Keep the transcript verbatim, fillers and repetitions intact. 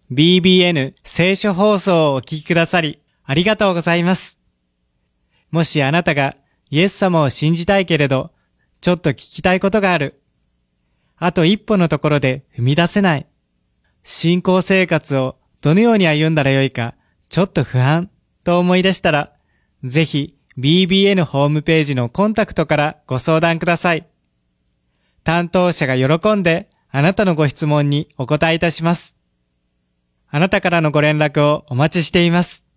ビービーエヌ 聖書放送をお聞きくださり、ありがとうございます。もしあなたがイエス様を信じたいけれど、ちょっと聞きたいことがある。あと一歩のところで踏み出せない。信仰生活をどのように歩んだらよいか、ちょっと不安と思い出したら、ぜひ ビービーエヌ ホームページのコンタクトからご相談ください。担当者が喜んであなたのご質問にお答えいたします。あなたからのご連絡をお待ちしています。